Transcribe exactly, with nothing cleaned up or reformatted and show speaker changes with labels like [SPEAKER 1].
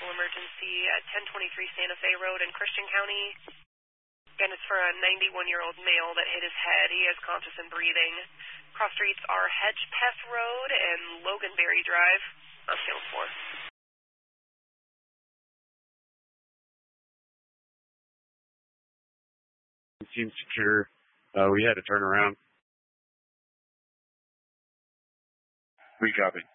[SPEAKER 1] medical emergency at ten twenty-three Santa Fe Road in Christian County. And it's for a ninety-one-year-old male that hit his head. He is conscious and breathing. Cross streets are Hedgepeth Road and Loganberry Drive on scale four.
[SPEAKER 2] It seems secure. Uh, we had to turn around. We copy.